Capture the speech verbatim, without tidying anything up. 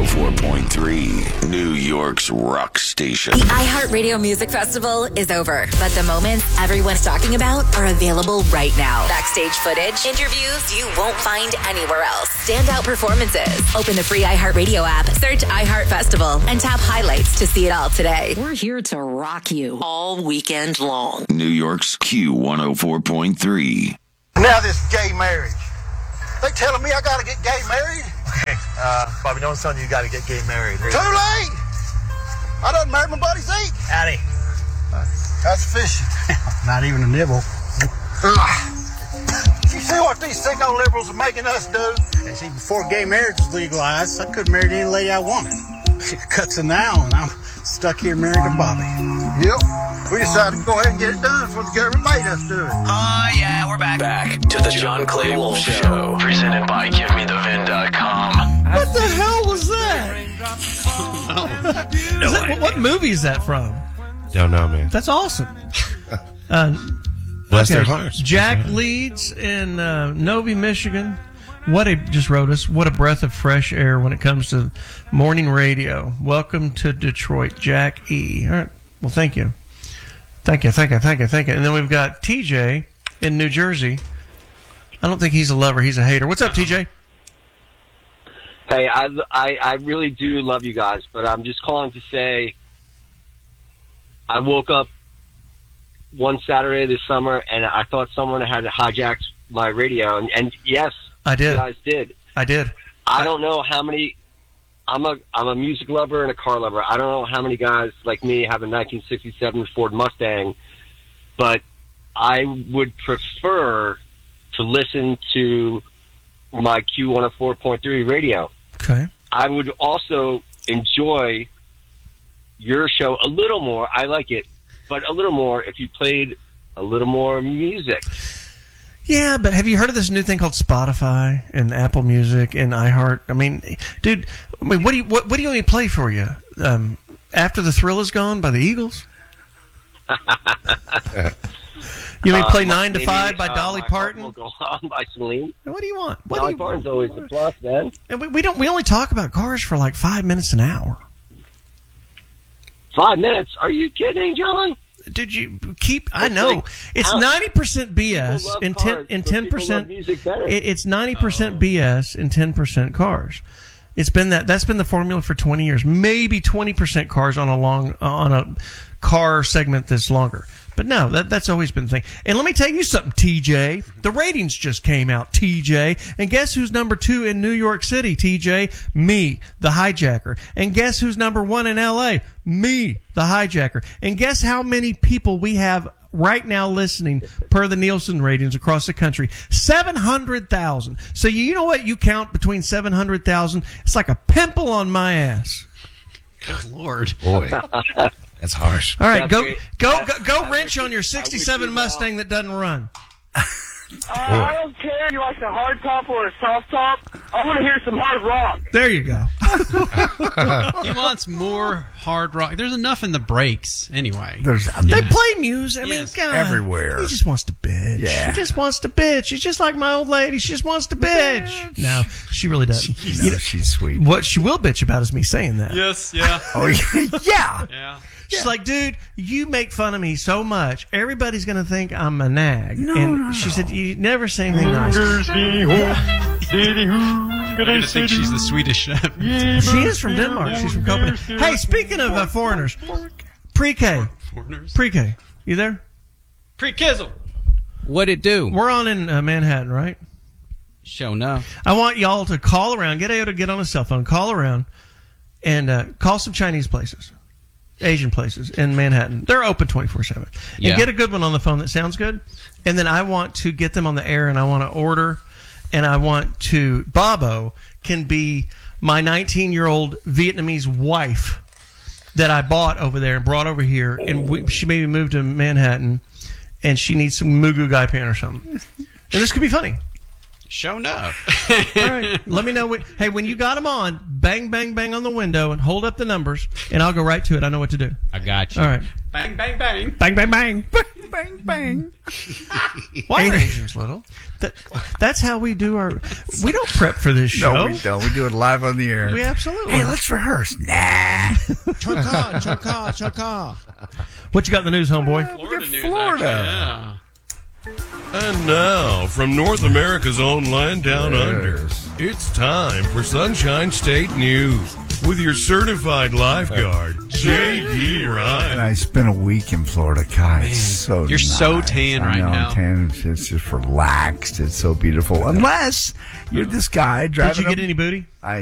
four point three, New York's rock station. The iHeartRadio Music Festival is over, but the moments everyone's talking about are available right now. Backstage footage, interviews you won't find anywhere else, standout performances. Open the free iHeartRadio app, search iHeart Festival, and tap highlights to see it all today. We're here to rock you all weekend long. New York's Q one oh four point three. Now this gay marriage. They telling me I gotta get gay married? Okay, uh, Bobby, no one's telling you you gotta get gay married. Too late! I done married my buddy's eight. Howdy. That's fishing. Not even a nibble. You see what these sicko liberals are making us do? Yeah, see, before gay marriage was legalized, I could have married any lady I wanted. It cuts a now, and I'm stuck here married to Bobby. Yep. We decided to go ahead and get it done before the government made us do it. Oh, yeah, we're back. Back to the John Clay Wolf Show, presented by Give Me The Vin dot com. What the hell was that? No Is that what movie is that from? Don't know, man. That's awesome. Uh, Bless their okay. hearts. Jack Leeds in uh, Novi, Michigan. What a just wrote us. What a breath of fresh air when it comes to morning radio. Welcome to Detroit, Jack E. All right. Well, thank you. Thank you, thank you, thank you, thank you. And then we've got T J in New Jersey. I don't think he's a lover. He's a hater. What's up, T J? Hey, I, I, I really do love you guys, but I'm just calling to say I woke up one Saturday this summer, and I thought someone had hijacked my radio. And, and yes, I did. You guys did. I did. I don't know how many. I'm a I'm a music lover and a car lover. I don't know how many guys like me have a nineteen sixty-seven Ford Mustang, but I would prefer to listen to my Q one oh four point three radio. Okay. I would also enjoy your show a little more. I like it, but a little more if you played a little more music. Yeah, but have you heard of this new thing called Spotify and Apple Music and iHeart? I mean, dude, I mean, what do you what, what do you want me to play for you? Um, After the Thrill Is Gone by the Eagles? You want me to play uh, Nine to maybe, Five by uh, Dolly My Parton? Heart Will Go On by Celine. What do you want? What Dolly do you Parton's want? always the plus, man. And we, we don't. We only talk about cars for like five minutes an hour. Five minutes? Are you kidding, John? Did you keep? I It's know like, it's how- ninety percent B S People love and ten cars, and but ten people percent. love music better. It, it's ninety percent B S and ten percent cars. It's been that. That's been the formula for twenty years. Maybe twenty percent cars on a long on a car segment that's longer. But no, that, that's always been the thing. And let me tell you something, T J. The ratings just came out, T J. And guess who's number two in New York City, T J? Me, the hijacker. And guess who's number one in L A? Me, the hijacker. And guess how many people we have right now listening per the Nielsen ratings across the country? seven hundred thousand. So you know what you count between seven hundred thousand? It's like a pimple on my ass. Good Lord. Boy, that's harsh. All right, go That's go great. go, go wrench on your sixty-seven Mustang that doesn't run. Uh, I don't care if you like the hard top or a soft top. I want to hear some hard rock. There you go. He wants more hard rock. There's enough in the breaks anyway. There's, They play music. I mean, Yes. God, Everywhere. He just wants to bitch. Yeah. She just wants to bitch. She's just like my old lady. She just wants to bitch. No, she really doesn't. You You know, know, she's sweet. what she will bitch about is me saying that. Yes, yeah. Oh, yeah. yeah. Yeah. She's like, dude, you make fun of me so much. Everybody's going to think I'm a nag. No, and no, she no. said, you never say anything nice. I'm going to think she's the Swedish chef. She is from Denmark. She's from Copenhagen. Hey, speaking of uh, foreigners, pre-K. Foreigners. Pre-K. You there? Pre-Kizzle. What'd it do? We're on in uh, Manhattan, right? Show no. I want y'all to call around. Get A O to get on a cell phone. Call around and uh, call some Chinese places, Asian places in Manhattan. They're open twenty-four seven. And Yeah. get a good one on the phone that sounds good. And then I want to get them on the air, and I want to order, and I want to... Bobo can be my nineteen-year-old Vietnamese wife that I bought over there and brought over here, and we, she maybe moved to Manhattan, and she needs some Mugu Gai Pan or something. And this could be funny. Show no. All right. Let me know. What, hey, when you got them on, bang, bang, bang on the window and hold up the numbers, and I'll go right to it. I know what to do. I got you. All right. Bang, bang, bang. Bang, bang, bang. bang, bang, bang. Why Asians little? That, that's how we do our. We don't prep for this show. No, we don't. We do it live on the air. We absolutely. Hey, let's rehearse. Nah. Chaka, chaka, chaka. What you got in the news, homeboy? Florida. Florida. And now, from North America's own land down Yes. under, it's time for Sunshine State News with your certified lifeguard, J D And Ryan. I spent a week in Florida. God, it's so you're nice. so tan I right know, now. I'm tan. It's, it's just relaxed. It's so beautiful. Unless you're this guy driving. Did you get a- any booty? I